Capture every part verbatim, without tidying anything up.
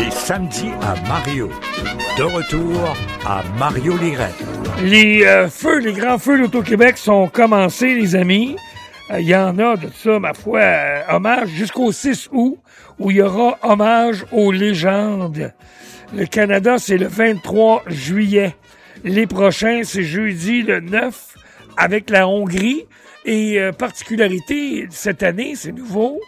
Les samedis à Mario. De retour à Mario Lirette. Les euh, feux, les grands feux d'Auto-Québec sont commencés, les amis. Il euh, y en a de ça, ma foi, euh, hommage jusqu'au six août, où il y aura hommage aux légendes. Le Canada, c'est le vingt-trois juillet. Les prochains, c'est jeudi le neuf, avec la Hongrie. Et euh, particularité, cette année, c'est nouveau.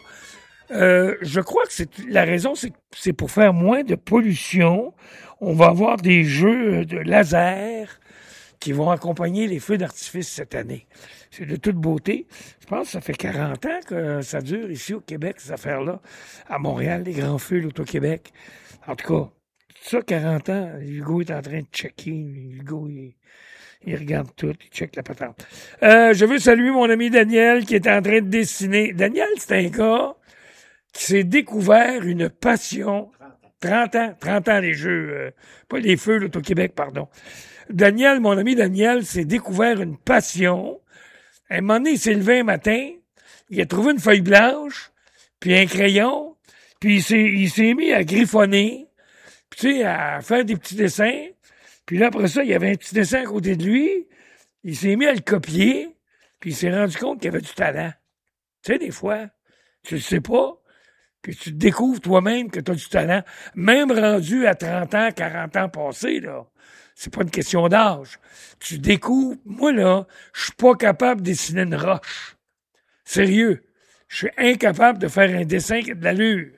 Euh, je crois que c'est la raison, c'est c'est pour faire moins de pollution. On va avoir des jeux de laser qui vont accompagner les feux d'artifice cette année. C'est de toute beauté. Je pense que ça fait quarante ans que ça dure ici au Québec, ces affaires-là. À Montréal, les grands feux, l'Auto-Québec. En tout cas, ça, quarante ans, Hugo est en train de checker. Hugo, il, il regarde tout, il check la patente. Euh, je veux saluer mon ami Daniel qui est en train de dessiner. Daniel, c'est un gars qui s'est découvert une passion. trente ans, trente ans les jeux, euh, pas les feux, l'Auto-Québec, pardon. Daniel, mon ami Daniel, s'est découvert une passion. À un moment donné, il s'est levé un matin, il a trouvé une feuille blanche, puis un crayon, puis il s'est, il s'est mis à griffonner, puis tu sais, à faire des petits dessins. Puis là, après ça, il y avait un petit dessin à côté de lui, il s'est mis à le copier, puis il s'est rendu compte qu'il y avait du talent. Tu sais, des fois, tu le sais pas, puis tu te découvres toi-même que tu as du talent, même rendu à trente ans, quarante ans passés, là. C'est pas une question d'âge. Tu découvres, moi, là, je suis pas capable de dessiner une roche. Sérieux. Je suis incapable de faire un dessin qui a de l'allure.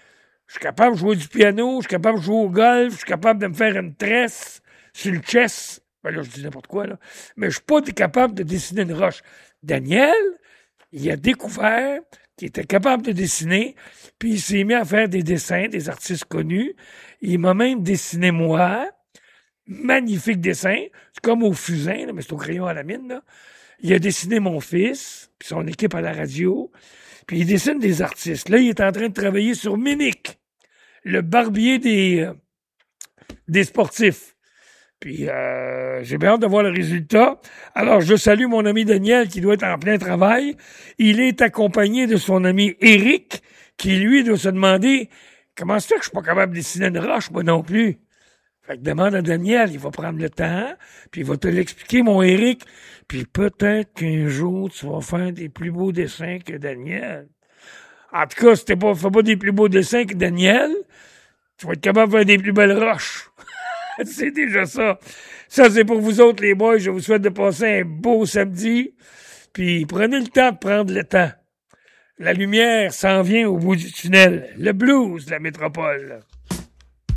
Je suis capable de jouer du piano, je suis capable de jouer au golf, je suis capable de me faire une tresse sur le chess. Ben là, je dis n'importe quoi, là. Mais je suis pas capable de dessiner une roche. Daniel, il a découvert qu'il était capable de dessiner, puis il s'est mis à faire des dessins, des artistes connus. Il m'a même dessiné moi. Magnifique dessin. C'est comme au fusain, là, mais c'est au crayon à la mine, là. Il a dessiné mon fils, puis son équipe à la radio, puis il dessine des artistes. Là, il est en train de travailler sur Minic, le barbier des, euh, des sportifs. Puis euh, j'ai bien hâte de voir le résultat. Alors, je salue mon ami Daniel qui doit être en plein travail. Il est accompagné de son ami Éric, qui lui doit se demander comment c'est que je suis pas capable de dessiner une roche, moi non plus. Fait que demande à Daniel, il va prendre le temps, puis il va te l'expliquer, mon Éric. Puis peut-être qu'un jour, tu vas faire des plus beaux dessins que Daniel. En tout cas, si tu ne fais pas des plus beaux dessins que Daniel, tu vas être capable de faire des plus belles roches. C'est déjà ça. Ça, c'est pour vous autres, les boys. Je vous souhaite de passer un beau samedi. Puis prenez le temps de prendre le temps. La lumière s'en vient au bout du tunnel. Le blues de la métropole.